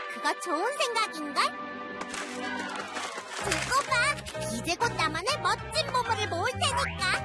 그거 좋은 생각인걸? 두고 봐. 이제 곧 나만의 멋진 보물을 모을 테니까.